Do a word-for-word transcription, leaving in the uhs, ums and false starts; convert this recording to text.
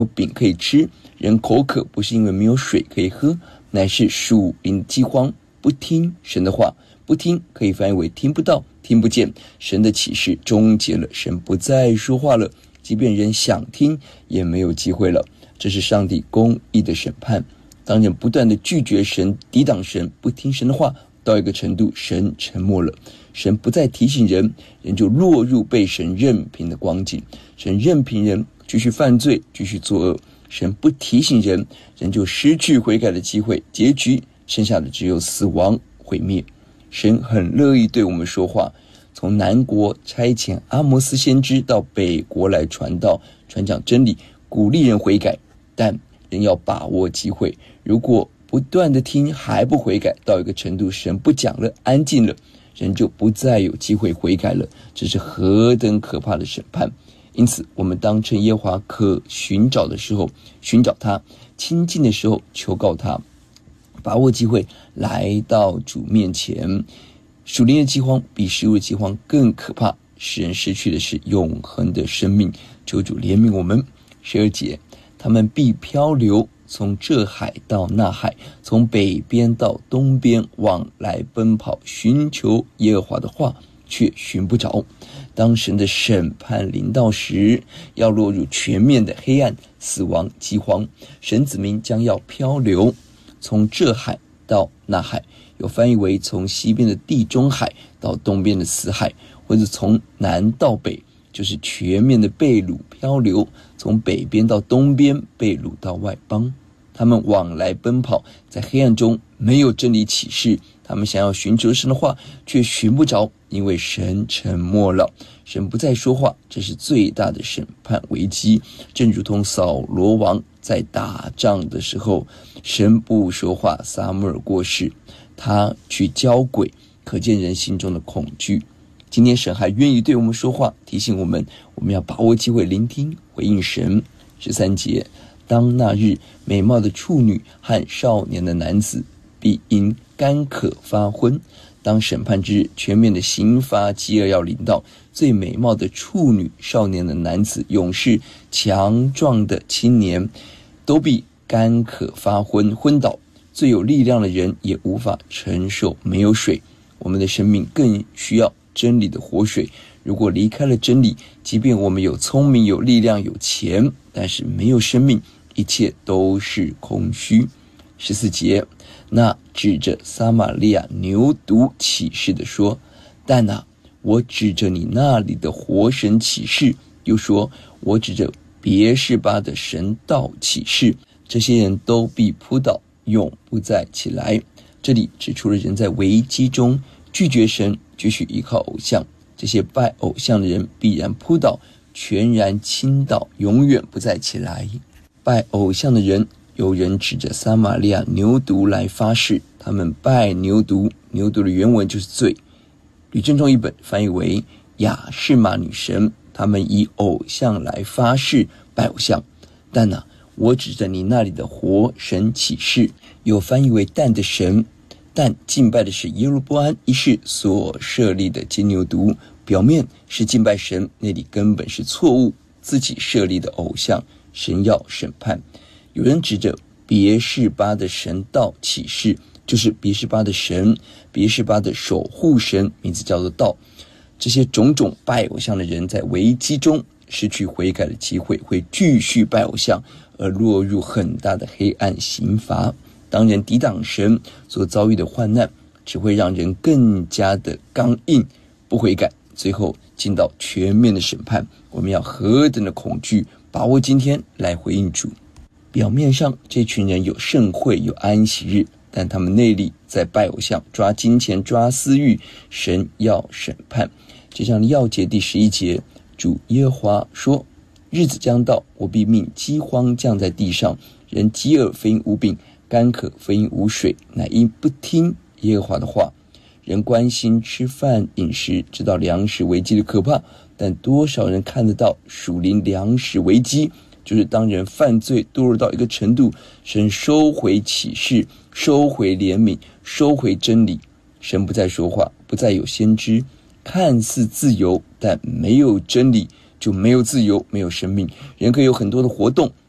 有饼可以吃，人口渴不是因为没有水可以喝，乃是属灵饥荒，不听神的话。不听可以翻译为听不到、听不见，神的启示终结了，神不再说话了，即便人想听也没有机会了。这是上帝公义的审判。当人不断的拒绝神、抵挡神、不听神的话，到一个程度，神沉默了，神不再提醒人，人就落入被神任凭的光景。神任凭人继续犯罪，继续作恶，神不提醒人，人就失去悔改的机会，结局剩下的只有死亡、毁灭。神很乐意对我们说话，从南国差遣阿摩斯先知到北国来传道、传讲真理，鼓励人悔改，但人要把握机会。如果不断的听还不悔改，到一个程度，神不讲了，安静了，人就不再有机会悔改了。这是何等可怕的审判！因此，我们当趁耶和华可寻找的时候寻找他，亲近的时候求告他，把握机会来到主面前。属灵的饥荒比食物的饥荒更可怕，使人失去的是永恒的生命。求主怜悯我们。十二节，他们必漂流，从这海到那海，从北边到东边，往来奔跑，寻求耶和华的话，却寻不着。当神的审判临到时，要落入全面的黑暗、死亡、饥荒，神子民将要漂流，从这海到那海，有翻译为从西边的地中海到东边的死海，或者从南到北，就是全面的被掳漂流，从北边到东边，被掳到外邦。他们往来奔跑，在黑暗中没有真理启示，他们想要寻求神的话，却寻不着，因为神沉默了，神不再说话，这是最大的审判危机。正如同扫罗王在打仗的时候，神不说话，撒母耳过世，他去交鬼，可见人心中的恐惧。今天神还愿意对我们说话，提醒我们，我们要把握机会聆听回应神。十三节，当那日，美貌的处女和少年的男子必因干渴发昏。当审判之日，全面的刑罚饥饿要临到，最美貌的处女、少年的男子、勇士、强壮的青年都必干渴发昏昏倒，最有力量的人也无法承受没有水。我们的生命更需要真理的活水，如果离开了真理，即便我们有聪明、有力量、有钱，但是没有生命，一切都是空虚。十四节，那指着撒玛利亚牛犊起誓的说，但啊，我指着你那里的活神起誓，又说，我指着别是巴的神道起誓，这些人都必扑倒，永不再起来。这里指出了人在危机中拒绝神，继续依靠偶像，这些拜偶像的人必然扑倒，全然倾倒，永远不再起来。拜偶像的人，有人指着撒玛利亚牛犊来发誓，他们拜牛犊，牛犊的原文就是罪。吕正中一本翻译为亚示玛女神，他们以偶像来发誓拜偶像。但啊，我指着你那里的活神起誓，有翻译为但的神，但敬拜的是耶罗波安一世所设立的金牛犊，表面是敬拜神，那里根本是错误，自己设立的偶像，神要审判。有人指着别是巴的神道起誓，就是别是巴的神，别是巴的守护神，名字叫做道。这些种种拜偶像的人，在危机中失去悔改的机会，会继续拜偶像，而落入很大的黑暗刑罚。当人抵挡神所遭遇的患难，只会让人更加的刚硬，不悔改，最后进到全面的审判。我们要何等的恐惧，把握今天来回应主。表面上这群人有盛会，有安息日，但他们内里在拜偶像，抓金钱，抓私欲，神要审判。这章的要节第十一节，主耶和华说，日子将到，我必命饥荒降在地上，人饥饿非因无饼，干渴非因无水，乃因不听耶和华的话。人关心吃饭饮食，知道粮食危机的可怕，但多少人看得到属灵粮食危机，就是当人犯罪堕落到一个程度，神收回启示，收回怜悯，收回真理，神不再说话，不再有先知，看似自由，但没有真理就没有自由，没有生命。人可以有很多的活动，